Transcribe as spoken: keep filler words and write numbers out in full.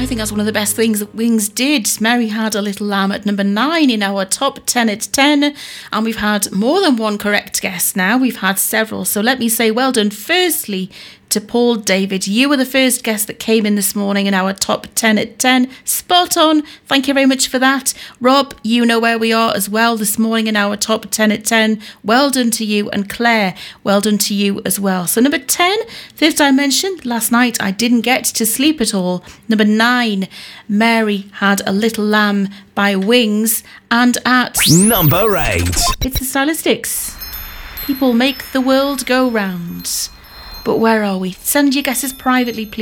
think that's one of the best things that Wings did. Mary Had a Little Lamb at number nine in our top ten at ten. And we've had more than one correct guess now. We've had several. So let me say well done firstly to Paul David. You were the first guest that came in this morning in our top ten at ten. Spot on. Thank you very much for that. Rob, you know where we are as well this morning in our top ten at ten. Well done to you. And Claire, well done to you as well. So number ten, first I mentioned last night I didn't get to sleep at all. Number nine, Mary Had a Little Lamb by Wings. And at number eight, it's the Stylistics. People make the world go round. But where are we? Send your guesses privately, please.